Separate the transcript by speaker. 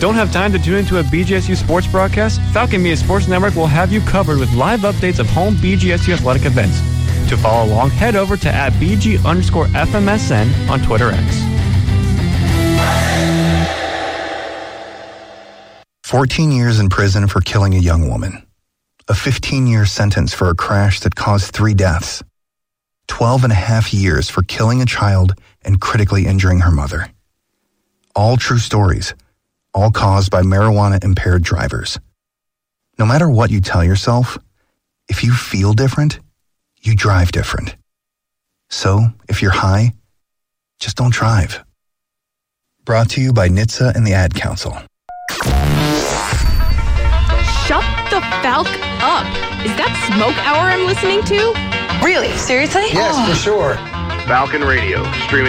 Speaker 1: Don't have time to tune into a BGSU sports broadcast? Falcon Media Sports Network will have you covered with live updates of home BGSU athletic events. To follow along, head over to @BG_FMSN on Twitter X.
Speaker 2: 14 years in prison for killing a young woman. A 15-year sentence for a crash that caused 3 deaths. 12 and a half years for killing a child and critically injuring her mother. All true stories, all caused by marijuana-impaired drivers. No matter what you tell yourself, if you feel different, you drive different. So, if you're high, just don't drive. Brought to you by NHTSA and the Ad Council.
Speaker 3: Shut the Falk up. Is that Smoke Hour I'm listening to?
Speaker 4: Really? Seriously?
Speaker 5: Yes, for sure.
Speaker 6: Falcon Radio, streaming